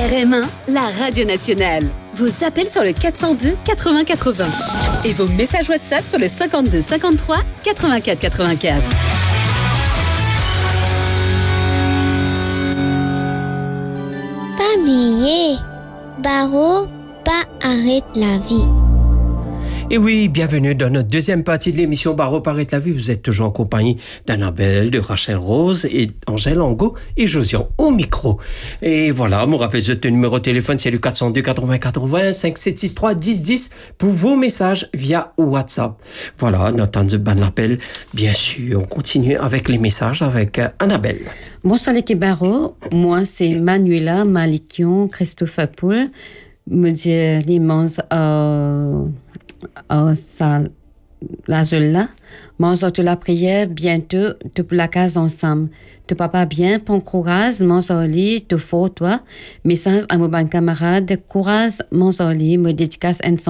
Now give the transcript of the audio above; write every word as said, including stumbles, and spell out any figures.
R M un, la radio nationale. Vos appels sur le quatre cent deux quatre-vingts quatre-vingts. Et vos messages WhatsApp sur le cinquante-deux cinquante-trois quatre-vingt-quatre quatre-vingt-quatre. Pas oublier, Barreau, pas arrête la vie. Et oui, bienvenue dans notre deuxième partie de l'émission Barreau arrête la vie. Vous êtes toujours en compagnie d'Annabelle, de Rachel Rose et Angèle Angot et Josiane au micro. Et voilà, me rappelle ce numéro de téléphone, c'est le quatre cent deux quatre-vingts quatre-vingts cinq sept six trois dix dix pour vos messages via WhatsApp. Voilà, notre de ban l'appel. Bien sûr, on continue avec les messages avec Annabelle. Bonsoir l'équipe Barreau. Moi, c'est Manuela Malikion, Christophe Poul. Me dit l'immense euh, euh, ça, la là. Mange de la prière, bientôt, tu pour la case ensemble. Tu papa bien, bon courage, mange au lit, tu faux toi. Message à mon bon camarade, courage, mange au lit, me dédicace ensemble.